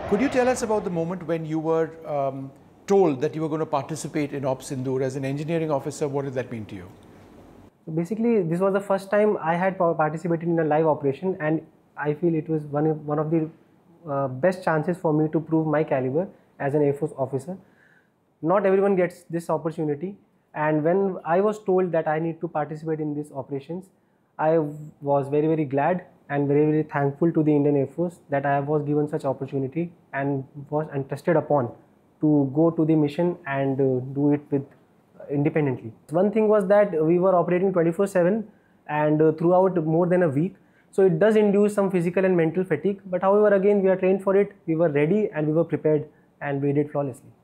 Could you tell us about the moment when you were told that you were going to participate in Ops Sindoor as an engineering officer? What did that mean to you? Basically, this was the first time I had participated in a live operation, and I feel it was one of the best chances for me to prove my caliber as an Air Force officer. Not everyone gets this opportunity, and when I was told that I need to participate in these operations, I was very glad and very thankful to the Indian Air Force that I was given such opportunity and was trusted upon to go to the mission and do it with independently. One thing was that we were operating 24/7 and throughout more than a week, so it does induce some physical and mental fatigue, but however again we are trained for it, we were ready and we were prepared and we did flawlessly.